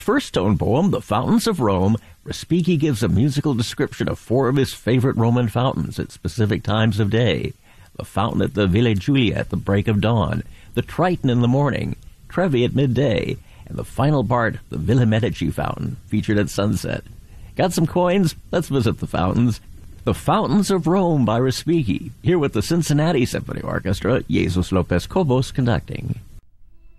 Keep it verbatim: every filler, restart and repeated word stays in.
First tone poem, The Fountains of Rome, Respighi gives a musical description of four of his favorite Roman fountains at specific times of day. The fountain at the Villa Giulia at the break of dawn, the Triton in the morning, Trevi at midday, and the final part, the Villa Medici fountain, featured at sunset. Got some coins? Let's visit the fountains. The Fountains of Rome by Respighi, here with the Cincinnati Symphony Orchestra, Jesus Lopez Cobos conducting.